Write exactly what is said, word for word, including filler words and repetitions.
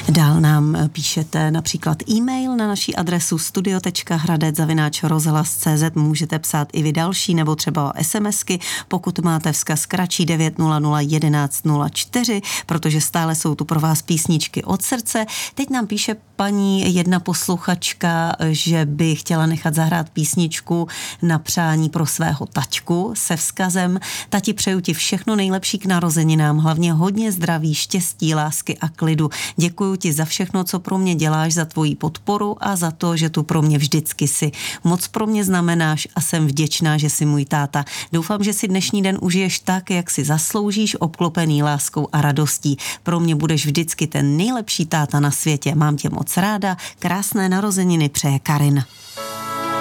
Dál nám píšete například e-mail na naší adresu studio tečka hradec zavináč rozhlas tečka cé zet. Můžete psát i vy další nebo třeba SMSky, pokud máte vzkaz kratší devět nula nula jedenáct nula čtyři, protože stále jsou tu pro vás písničky od srdce. Teď nám píše paní jedna posluchačka, že by chtěla nechat zahrát písničku na přání pro svého taťku se vzkazem: tati, přeju ti všechno nejlepší k narozeninám, hlavně hodně zdraví, štěstí, lásky a klidu. Děkuju ti za všechno, co pro mě děláš, za tvoji podporu a za to, že tu pro mě vždycky jsi. Moc pro mě znamenáš a jsem vděčná, že jsi můj táta. Doufám, že si dnešní den užiješ tak, jak si zasloužíš, obklopený láskou a radostí. Pro mě budeš vždycky ten nejlepší táta na světě. Mám tě moc ráda. Krásné narozeniny přeje Karin.